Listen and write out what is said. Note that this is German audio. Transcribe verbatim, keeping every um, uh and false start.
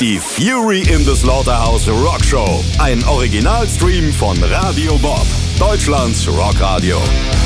Die Fury in the Slaughterhouse Rock Show. Ein Originalstream von Radio Bob. Deutschlands Rockradio.